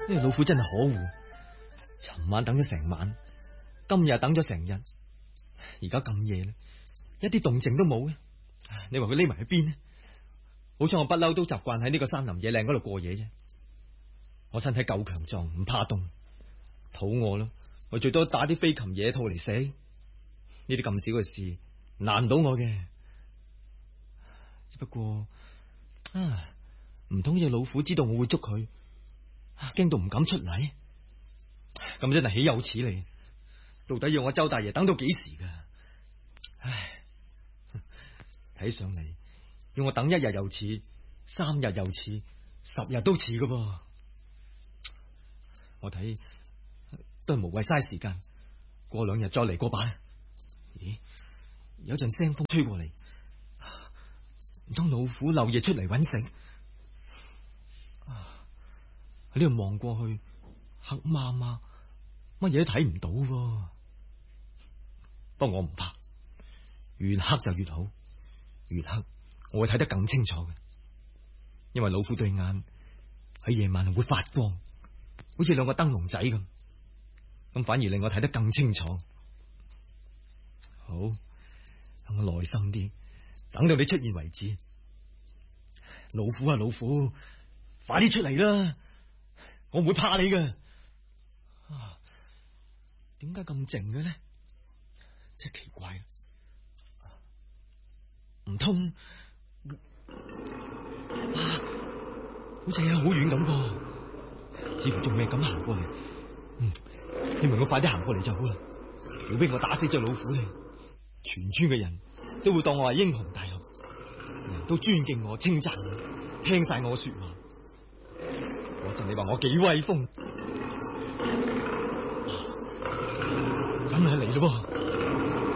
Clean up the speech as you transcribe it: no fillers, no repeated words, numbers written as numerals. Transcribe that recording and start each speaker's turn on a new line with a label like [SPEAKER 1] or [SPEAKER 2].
[SPEAKER 1] 呢個老虎真係可惡，尋晚等咗成晚，今日等咗成日，而家咁夜啦，一啲動靜都冇嘅。你話佢匿埋喺邊呢？好彩我不嬲都習慣喺呢個山林野嶺嗰度過夜啫。我身體夠強壯，唔怕凍，肚餓咯，我最多打啲飛禽野兔嚟食。呢啲咁少嘅事難唔到我嘅。只不過唔通隻老虎知道我會捉佢，驚到唔敢出嚟，咁真係豈有此理！到底要我周大爺等到幾時噶？唉，睇上嚟要我等1日又似，3日又似，10日都似噶噃。我睇都係無謂嘥時間，過2日再嚟過把。咦，有陣腥風吹過嚟，唔通老虎漏夜出嚟搵食？喺呢度望過去，黑麻麻，乜嘢都睇唔到喎。不過我唔怕，越黑就越好，越黑我會睇得更清楚嘅，因為老虎對眼喺夜晚係會發光，好似2個燈籠仔咁反而令我睇得更清楚。好，等我耐心啲，等到你出現為止。老虎啊老虎，快啲出嚟啦！我唔會怕你嘅。點解咁靜嘅呢？真係奇怪啦！唔通好似喺好遠咁噃，似乎仲未敢行過嚟。希望我快啲行過嚟就好啦。如果俾我打死隻老虎咧，全村嘅人都會當我係英雄大俠，人都尊敬我、稱讚我、聽晒我嘅說話。嗰陣你話我幾威風，真係嚟咯噃！